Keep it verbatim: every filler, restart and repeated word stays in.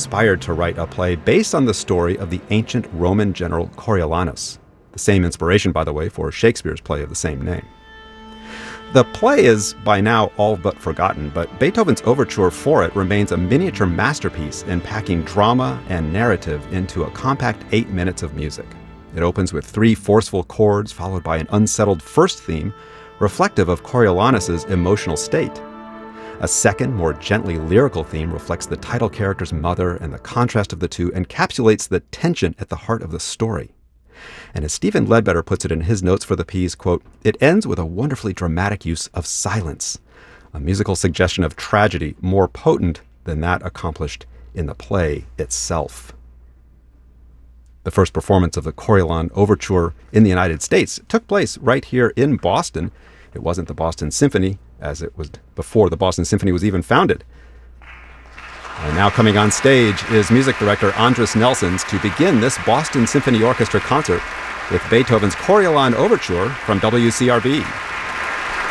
inspired to write a play based on the story of the ancient Roman general Coriolanus. The same inspiration, by the way, for Shakespeare's play of the same name. The play is by now all but forgotten, but Beethoven's overture for it remains a miniature masterpiece in packing drama and narrative into a compact eight minutes of music. It opens with three forceful chords, followed by an unsettled first theme, reflective of Coriolanus's emotional state. A second, more gently lyrical theme reflects the title character's mother, and the contrast of the two encapsulates the tension at the heart of the story. And as Stephen Ledbetter puts it in his notes for the piece, quote, "It ends with a wonderfully dramatic use of silence, a musical suggestion of tragedy more potent than that accomplished in the play itself." The first performance of the Coriolan Overture in the United States took place right here in Boston. It wasn't the Boston Symphony, as it was before the Boston Symphony was even founded. And now coming on stage is music director Andris Nelsons to begin this Boston Symphony Orchestra concert with Beethoven's Coriolan Overture from W C R B.